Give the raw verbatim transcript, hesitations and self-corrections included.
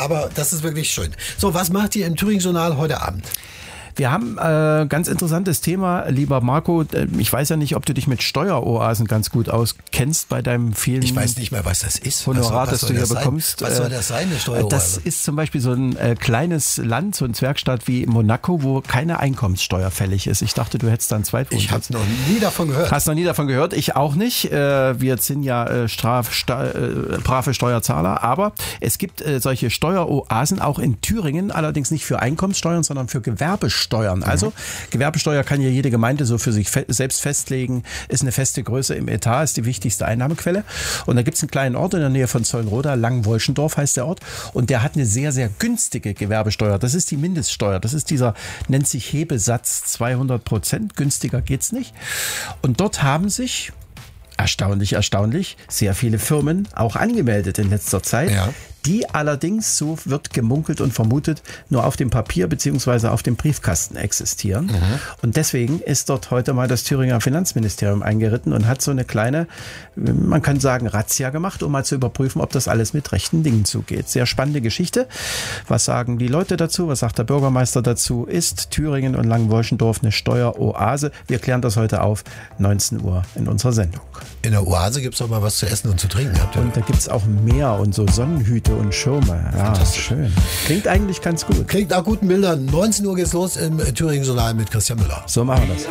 Aber das ist wirklich schön. So, was macht ihr im Thüringen-Journal heute Abend? Wir haben ein äh, ganz interessantes Thema, lieber Marco. Ich weiß ja nicht, ob du dich mit Steueroasen ganz gut auskennst bei deinem vielen Ich weiß nicht mehr, was das ist. Honorar, was, was das du hier das bekommst. Was soll das sein, eine Steueroase? Das ist zum Beispiel so ein äh, kleines Land, so ein Zwergstaat wie Monaco, wo keine Einkommenssteuer fällig ist. Ich dachte, du hättest da einen Zweitwohnsitz. Ich habe noch nie davon gehört. Hast noch nie davon gehört? Ich auch nicht. Äh, wir sind ja äh, straf, sta, äh, brave Steuerzahler, aber es gibt äh, solche Steueroasen auch in Thüringen, allerdings nicht für Einkommenssteuern, sondern für Gewerbesteuern. Steuern. Also mhm. Gewerbesteuer kann ja jede Gemeinde so für sich fe- selbst festlegen, ist eine feste Größe im Etat, ist die wichtigste Einnahmequelle. Und da gibt es einen kleinen Ort in der Nähe von Zollenroda, Langenwolschendorf heißt der Ort, und der hat eine sehr, sehr günstige Gewerbesteuer. Das ist die Mindeststeuer. Das ist dieser, nennt sich Hebesatz zweihundert Prozent. Günstiger geht's nicht. Und dort haben sich erstaunlich, erstaunlich, sehr viele Firmen auch angemeldet in letzter Zeit, ja. die allerdings, so wird gemunkelt und vermutet, nur auf dem Papier beziehungsweise auf dem Briefkasten existieren. Mhm. Und deswegen ist dort heute mal das Thüringer Finanzministerium eingeritten und hat so eine kleine, man kann sagen, Razzia gemacht, um mal zu überprüfen, ob das alles mit rechten Dingen zugeht. Sehr spannende Geschichte. Was sagen die Leute dazu? Was sagt der Bürgermeister dazu? Ist Thüringen und Langenwolschendorf eine Steueroase? Wir klären das heute auf neunzehn Uhr in unserer Sendung. In der Oase gibt es auch mal was zu essen und zu trinken. Habt ihr? Und da gibt es auch Meer und so Sonnenhüte und Schirme. Ja, schön. Klingt eigentlich ganz gut. Klingt nach guten Bildern. neunzehn Uhr geht's los im Thüringen-Journal mit Christian Müller. So machen wir das.